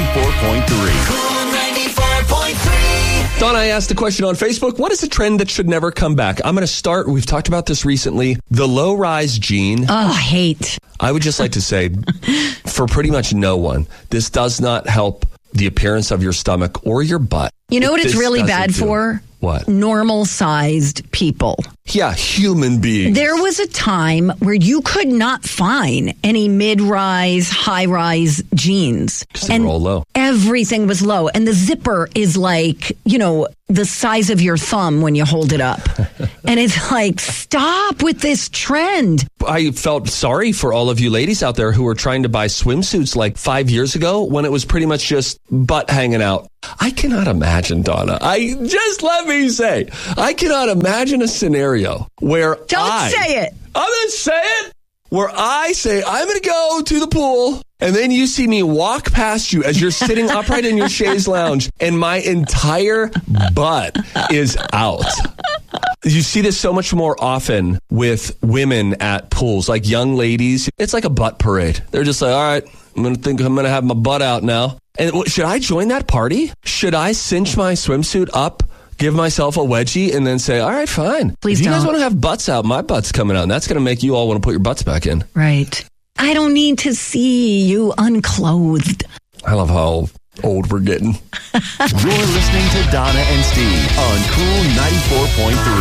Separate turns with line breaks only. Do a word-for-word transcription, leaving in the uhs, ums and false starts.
ninety-four point three.
Cool ninety-four point three.
Dawn, I asked a question on Facebook. What is a trend that should never come back? I'm going to start. We've talked about this recently. The low-rise jean.
Oh, hate.
I would just like to say, for pretty much no one, this does not help the appearance of your stomach or your butt.
You know what it's
This
really
doesn't
bad
do it.
for?
What?
Normal-sized people.
Yeah, human beings.
There was a time where you could not find any mid-rise, high-rise jeans.
'Cause they were all low.
Everything was low. And the zipper is like, you know, the size of your thumb when you hold it up. And it's like, stop with this trend.
I felt sorry for all of you ladies out there who were trying to buy swimsuits like five years ago when it was pretty much just butt hanging out. I cannot imagine, Donna. I just let me say, I cannot imagine a scenario where
Don't
I,
say it.
I'm going to say it. Where I say, I'm going to go to the pool, and then you see me walk past you as you're sitting upright in your chaise lounge, and my entire butt is out. You see this so much more often with women at pools, like young ladies. It's like a butt parade. They're just like, all right, I'm going to think I'm going to have my butt out now. And w- should I join that party? Should I cinch my swimsuit up, give myself a wedgie, and then say, all right, fine.
Please
if you guys
don't.
want to have butts out, my butt's coming out. And that's going to make you all want to put your butts back in.
Right. I don't need to see you unclothed.
I love how old we're getting.
You're listening to Donna and Steve on Cool ninety-four point three.